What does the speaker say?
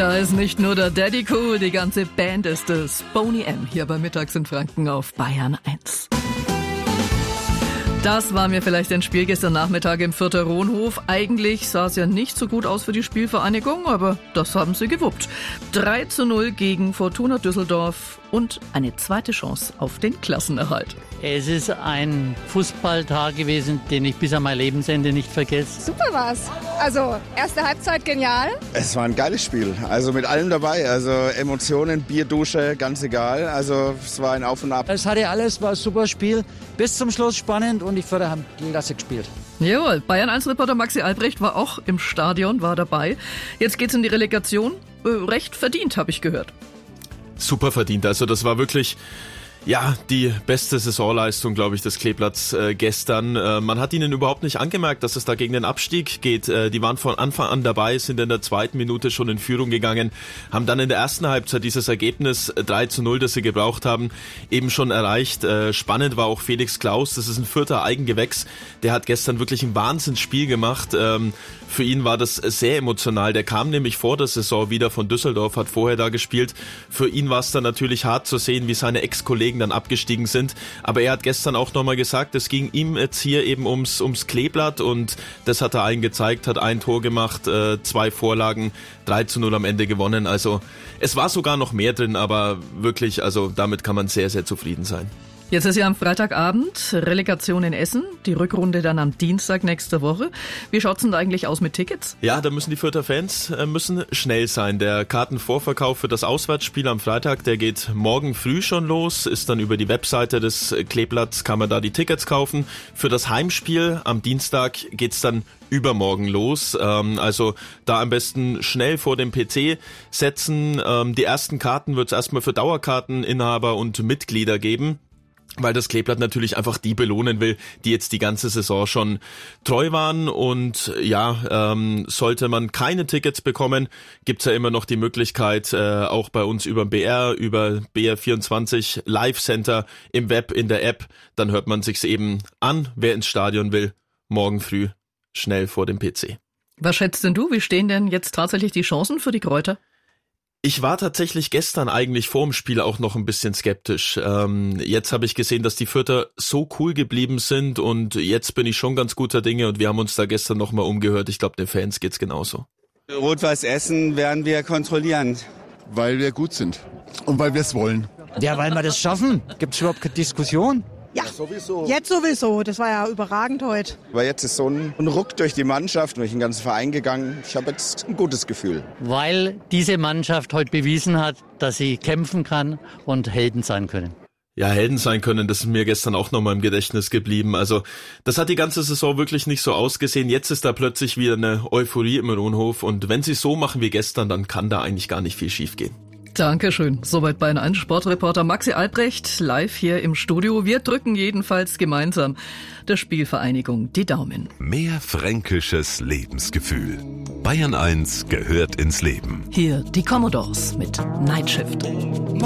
Da ist nicht nur der Daddy cool, die ganze Band ist es. Boney M. hier bei Mittags in Franken auf Bayern 1. Das war mir vielleicht ein Spiel gestern Nachmittag im Fürther Rohnhof. Eigentlich sah es ja nicht so gut aus für die Spielvereinigung, aber das haben sie gewuppt. 3:0 gegen Fortuna Düsseldorf und eine zweite Chance auf den Klassenerhalt. Es ist ein Fußballtag gewesen, den ich bis an mein Lebensende nicht vergesse. Super war's. Also, erste Halbzeit genial. Es war ein geiles Spiel, also mit allem dabei. Also Emotionen, Bier, Dusche, ganz egal. Also es war ein Auf und Ab. Es hatte alles, war ein super Spiel, bis zum Schluss spannend und die Förder haben klasse gespielt. Jawohl, Bayern 1-Reporter Maxi Albrecht war auch im Stadion, war dabei. Jetzt geht's in die Relegation. Recht verdient, habe ich gehört. Super verdient, also das war wirklich... Ja, die beste Saisonleistung, glaube ich, des Kleeblatts gestern. Man hat ihnen überhaupt nicht angemerkt, dass es da gegen den Abstieg geht. Die waren von Anfang an dabei, sind in der zweiten Minute schon in Führung gegangen, haben dann in der ersten Halbzeit dieses Ergebnis 3:0, das sie gebraucht haben, eben schon erreicht. Spannend war auch Felix Klaus, das ist ein Fürther Eigengewächs. Der hat gestern wirklich ein Wahnsinnsspiel gemacht. Für ihn war das sehr emotional. Der kam nämlich vor der Saison wieder von Düsseldorf, hat vorher da gespielt. Für ihn war es dann natürlich hart zu sehen, wie seine Ex-Kollegen dann abgestiegen sind. Aber er hat gestern auch nochmal gesagt, es ging ihm jetzt hier eben ums Kleeblatt und das hat er allen gezeigt, hat ein Tor gemacht, 2 Vorlagen, 3:0 am Ende gewonnen. Also es war sogar noch mehr drin, aber wirklich, also damit kann man sehr, sehr zufrieden sein. Jetzt ist ja am Freitagabend Relegation in Essen, die Rückrunde dann am Dienstag nächste Woche. Wie schaut's denn da eigentlich aus mit Tickets? Ja, da müssen die Fürther Fans müssen schnell sein. Der Kartenvorverkauf für das Auswärtsspiel am Freitag, der geht morgen früh schon los, ist dann über die Webseite des Kleeblatts, kann man da die Tickets kaufen. Für das Heimspiel am Dienstag geht's dann übermorgen los. Also da am besten schnell vor dem PC setzen. Die ersten Karten wird's erstmal für Dauerkarteninhaber und Mitglieder geben, weil das Kleeblatt natürlich einfach die belohnen will, die jetzt die ganze Saison schon treu waren. Und ja, sollte man keine Tickets bekommen, gibt's ja immer noch die Möglichkeit, auch bei uns über BR, über BR24 Live Center im Web, in der App, dann hört man sich's eben an, wer ins Stadion will, morgen früh schnell vor dem PC. Was schätzt denn du? Wie stehen denn jetzt tatsächlich die Chancen für die Kräuter? Ich war tatsächlich gestern eigentlich vorm Spiel auch noch ein bisschen skeptisch. Jetzt habe ich gesehen, dass die Fürther so cool geblieben sind und jetzt bin ich schon ganz guter Dinge und wir haben uns da gestern nochmal umgehört. Ich glaube, den Fans geht's genauso. Rot-Weiß Essen werden wir kontrollieren. Weil wir gut sind und weil wir es wollen. Ja, weil wir das schaffen. Gibt's überhaupt keine Diskussion? Ja, sowieso. Jetzt sowieso. Das war ja überragend heute. Aber jetzt ist so ein Ruck durch die Mannschaft, durch den ganzen Verein gegangen. Ich habe jetzt ein gutes Gefühl. Weil diese Mannschaft heute bewiesen hat, dass sie kämpfen kann und Helden sein können. Ja, Helden sein können, das ist mir gestern auch nochmal im Gedächtnis geblieben. Also das hat die ganze Saison wirklich nicht so ausgesehen. Jetzt ist da plötzlich wieder eine Euphorie im Rohnhof und wenn sie so machen wie gestern, dann kann da eigentlich gar nicht viel schiefgehen. Dankeschön. Soweit Bayern 1 Sportreporter Maxi Albrecht live hier im Studio. Wir drücken jedenfalls gemeinsam der Spielvereinigung die Daumen. Mehr fränkisches Lebensgefühl. Bayern 1 gehört ins Leben. Hier die Commodores mit Night Shift.